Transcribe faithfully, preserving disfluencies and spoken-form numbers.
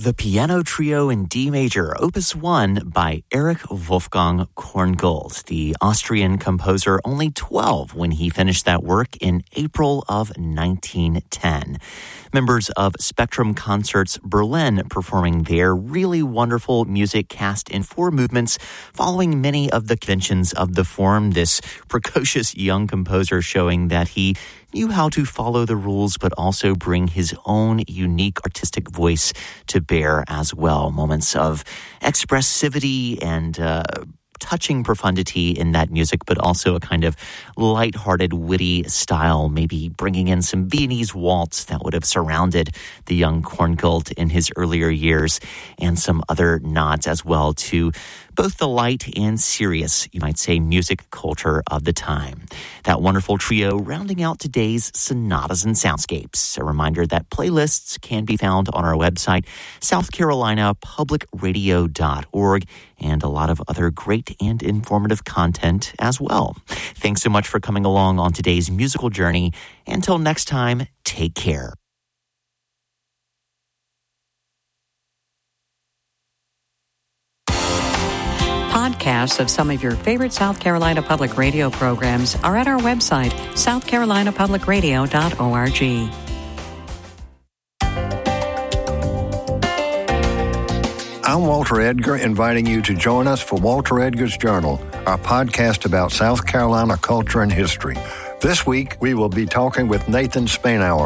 The Piano Trio in D Major, Opus one by Erich Wolfgang Korngold, the Austrian composer, only twelve when he finished that work in April of nineteen ten. Members of Spectrum Concerts Berlin performing their really wonderful music cast in four movements, following many of the conventions of the form. This precocious young composer showing that he knew how to follow the rules, but also bring his own unique artistic voice to bear as well. Moments of expressivity and uh, touching profundity in that music, but also a kind of lighthearted, witty style, maybe bringing in some Viennese waltz that would have surrounded the young Korngold in his earlier years, and some other nods as well to both the light and serious, you might say, music culture of the time. That wonderful trio rounding out today's Sonatas and Soundscapes. A reminder that playlists can be found on our website, south carolina public radio dot org, and a lot of other great and informative content as well. Thanks so much for coming along on today's musical journey. Until next time, take care. Podcasts of some of your favorite South Carolina Public Radio programs are at our website, south carolina public radio dot org. I'm Walter Edgar, inviting you to join us for Walter Edgar's Journal, our podcast about South Carolina culture and history. This week, we will be talking with Nathan Spainhour,